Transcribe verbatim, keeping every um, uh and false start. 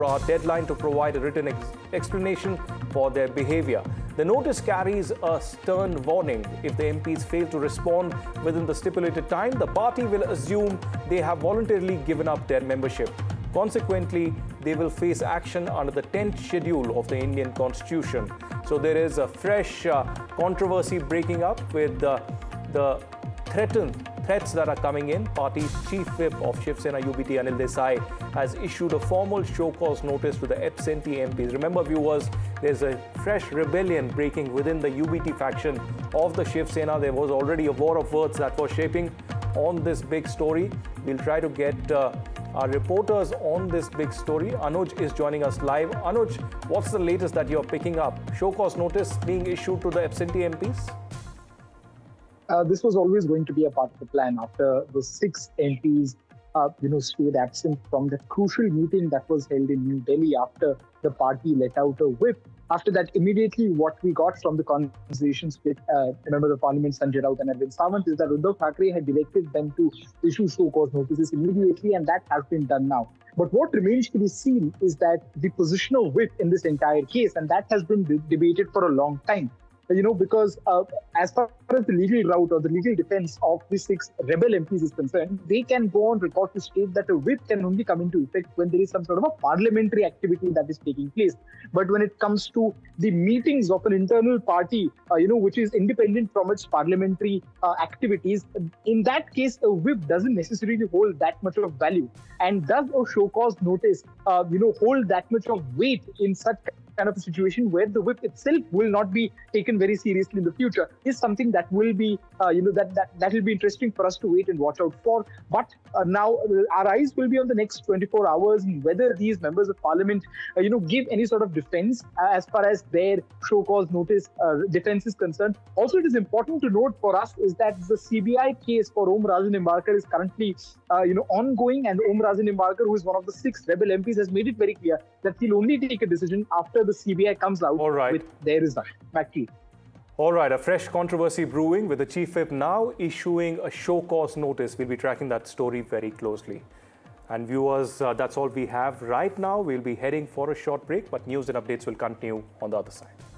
a deadline to provide a written ex explanation for their behavior. The notice carries a stern warning. If the M Ps fail to respond within the stipulated time, the party will assume they have voluntarily given up their membership. Consequently, they will face action under the tenth schedule of the Indian Constitution. So there is a fresh uh, controversy breaking up with uh, the threatened threats that are coming in. Party's chief whip of Shiv Sena U B T Anil Desai has issued a formal show cause notice to the absentee M Ps. Remember, viewers, there's a fresh rebellion breaking within the U B T faction of the Shiv Sena. There was already a war of words that was shaping on this big story. We'll try to get uh, our reporters on this big story. Anuj is joining us live. Anuj, what's the latest that you're picking up? Show cause notice being issued to the absentee M Ps? Uh, this was always going to be a part of the plan after the six M Ps, uh, you know, stayed absent from the crucial meeting that was held in New Delhi after the party let out a whip. After that, immediately what we got from the conversations with, uh, remember the Parliament, Sanjay Raut and Arvind Sawant, is that Uddhav Thackeray had directed them to issue show cause notices immediately, and that has been done now. But what remains to be seen is that the position of whip in this entire case, and that has been debated for a long time. You know, because uh, as far as the legal route or the legal defense of the six rebel M Ps is concerned, they can go on record to state that a whip can only come into effect when there is some sort of a parliamentary activity that is taking place. But when it comes to the meetings of an internal party, uh, you know, which is independent from its parliamentary uh, activities, in that case, a whip doesn't necessarily hold that much of value. And does a show cause notice, uh, you know, hold that much of weight in such kind of a situation where the whip itself will not be taken very seriously in the future, is something that will be, uh, you know, that, that that will be interesting for us to wait and watch out for. But uh, now uh, our eyes will be on the next twenty-four hours and whether these members of parliament, uh, you know, give any sort of defense uh, as far as their show cause notice uh, defense is concerned. Also, it is important to note for us is that the C B I case for Om Rajan Nimbarkar is currently, uh, you know, ongoing, and Om Rajan Nimbarkar, who is one of the six rebel M Ps, has made it very clear that he'll only take a decision after the C B I comes out All right. with their result. Back to you. All right, a fresh controversy brewing with the chief whip now issuing a show cause notice. We'll be tracking that story very closely. And viewers, uh, that's all we have right now. We'll be heading for a short break, but news and updates will continue on the other side.